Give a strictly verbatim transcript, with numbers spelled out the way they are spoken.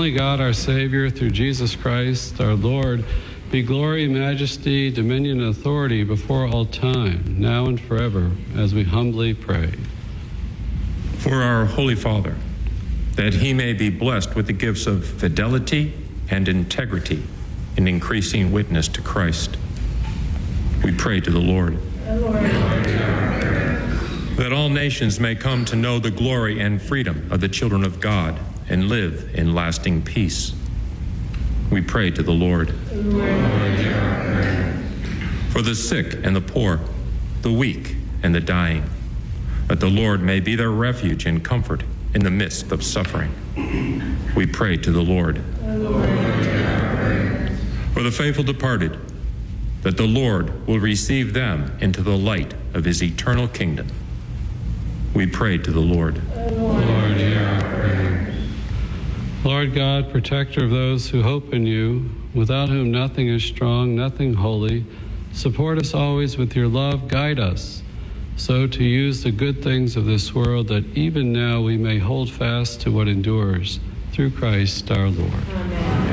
only God, our Savior, through Jesus Christ, our Lord, be glory, majesty, dominion, and authority before all time, now and forever, as we humbly pray. For our Holy Father, that he may be blessed with the gifts of fidelity and integrity in increasing witness to Christ, we pray to the Lord. Lord. That all nations may come to know the glory and freedom of the children of God and live in lasting peace, we pray to the Lord. Lord. For the sick and the poor, the weak and the dying, that the Lord may be their refuge and comfort in the midst of suffering, we pray to the Lord. Lord. For the faithful departed, that the Lord will receive them into the light of his eternal kingdom, we pray to the Lord. Lord, hear our prayer. Lord God, protector of those who hope in you, without whom nothing is strong, nothing holy, support us always with your love, guide us, so to use the good things of this world, that even now we may hold fast to what endures, through Christ our Lord. Amen.